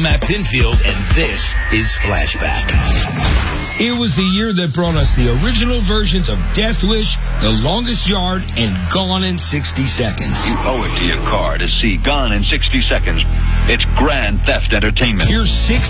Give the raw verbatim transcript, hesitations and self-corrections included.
I'm Matt Pinfield, and this is Flashback. It was the year that brought us the original versions of Death Wish, The Longest Yard, and Gone in sixty seconds. You owe it to your car to see Gone in sixty seconds. It's grand theft entertainment. Here's six